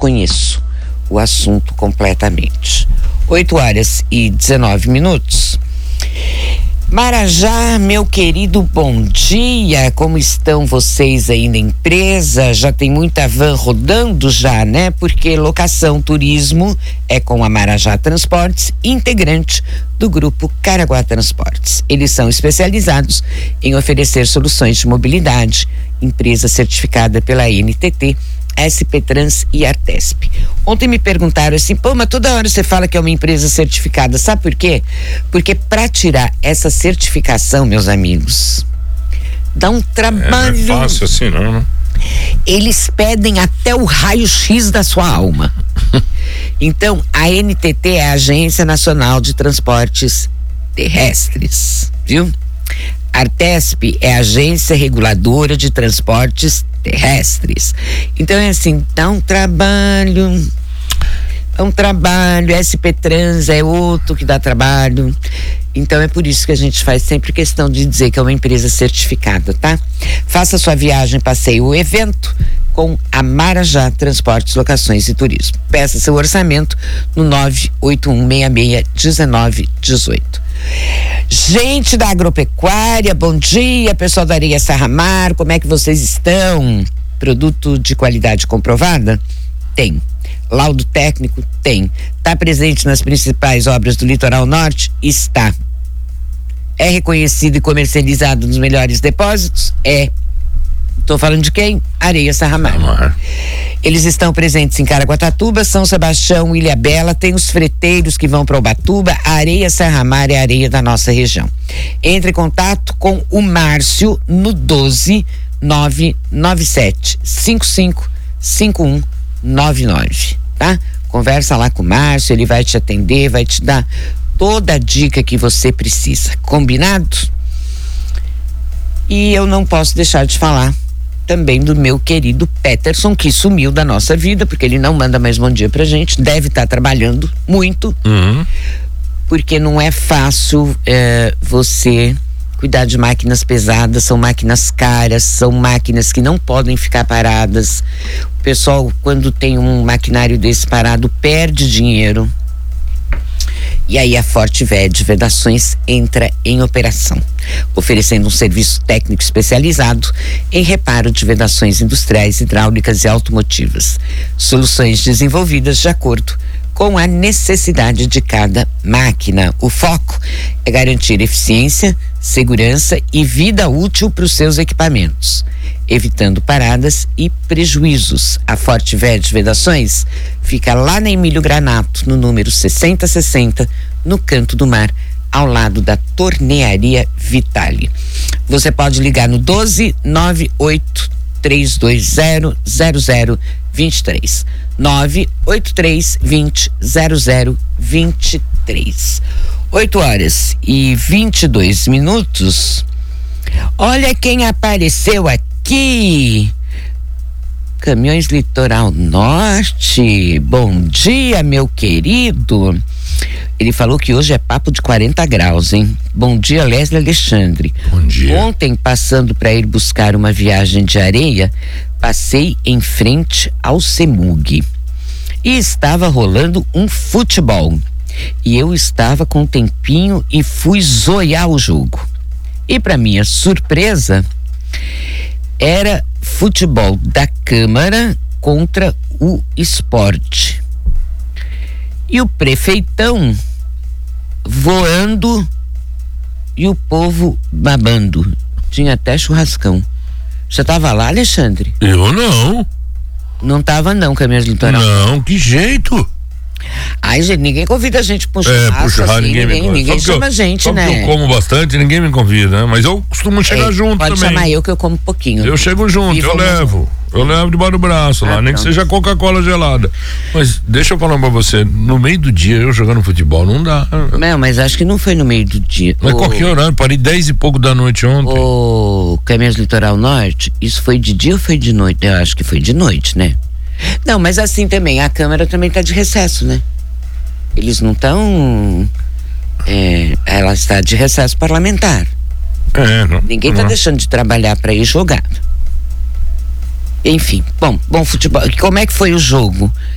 desconheço o assunto completamente. 8h19. Marajá, meu querido, bom dia. Como estão vocês aí na empresa? Já tem muita van rodando já, né? Porque locação turismo é com a Marajá Transportes, integrante do grupo Caraguá Transportes. Eles são especializados em oferecer soluções de mobilidade, empresa certificada pela NTT, SP Trans e Artesp. Ontem me perguntaram assim, pô, mas toda hora você fala que é uma empresa certificada, sabe por quê? Porque para tirar essa certificação, meus amigos, dá um trabalho. Não é fácil assim, não, né? Eles pedem até o raio-x da sua alma. Então, a NTT é a Agência Nacional de Transportes Terrestres, viu? Artesp é a Agência Reguladora de Transportes Terrestres. Então é assim, dá um trabalho, SP Trans é outro que dá trabalho. Então é por isso que a gente faz sempre questão de dizer que é uma empresa certificada, tá? Faça sua viagem, passeio ou evento com a Marajá Transportes, Locações e Turismo. Peça seu orçamento no 981661918. Gente da agropecuária, bom dia, pessoal da Areia Serra Mar, como é que vocês estão? Produto de qualidade comprovada? Tem. Laudo técnico? Tem. Está presente nas principais obras do Litoral Norte? Está. É reconhecido e comercializado nos melhores depósitos? É. Estou falando de quem? Areia Serra Mar. Eles estão presentes em Caraguatatuba, São Sebastião, Ilhabela, tem os freteiros que vão para Ubatuba. A Areia Serra Mar é a areia da nossa região. Entre em contato com o Márcio no 12997555199, tá? Conversa lá com o Márcio, ele vai te atender, vai te dar toda a dica que você precisa. Combinado? E eu não posso deixar de falar também do meu querido Peterson, que sumiu da nossa vida, porque ele não manda mais bom dia pra gente, deve estar trabalhando muito, porque não é fácil você cuidar de máquinas pesadas, são máquinas caras, são máquinas que não podem ficar paradas. O pessoal, quando tem um maquinário desse parado, perde dinheiro. E aí a Forte VED Vedações entra em operação, oferecendo um serviço técnico especializado em reparo de vedações industriais, hidráulicas e automotivas. Soluções desenvolvidas de acordo com a necessidade de cada máquina. O foco é garantir eficiência, segurança e vida útil para os seus equipamentos, evitando paradas e prejuízos. A Forte VED Vedações fica lá na Emílio Granato, no número 6060, no Canto do Mar, ao lado da Tornearia Vitale. Você pode ligar no 1298-320-0023. 983200023. 8h22. Olha quem apareceu aqui. Caminhões Litoral Norte. Bom dia, meu querido. Ele falou que hoje é papo de 40 graus, hein? Bom dia, Leslie Alexandre. Bom dia. Ontem, passando para ir buscar uma viagem de areia, passei em frente ao CEMUG e estava rolando um futebol. E eu estava com um tempinho e fui zoiar o jogo. E para minha surpresa, era futebol da Câmara contra o Esporte. E o prefeitão voando e o povo babando. Tinha até churrascão. Você tava lá, Alexandre? Eu não. Não tava não, Caminhões Litoral. Não, que jeito? Ai, gente, ninguém convida a gente pro churrasco, assim, ninguém chama a gente, né? Eu como bastante, ninguém me convida, né? Mas eu costumo chegar junto pode também. Pode chamar eu que eu como um pouquinho. Eu chego junto, eu levo debaixo do braço lá, nem que seja Coca-Cola gelada. Mas deixa eu falar pra você, no meio do dia eu jogando futebol não dá. Não, mas acho que não foi no meio do dia. Mas qualquer horário, parei 10 e pouco da noite ontem. O Caminhões Litoral Norte, isso foi de dia ou foi de noite? Eu acho que foi de noite, né? Não, mas assim também, a Câmara também tá de recesso, né? Eles não estão. Ela está de recesso parlamentar. Ninguém tá deixando de trabalhar para ir jogar. Enfim, bom futebol. Como é que foi o jogo?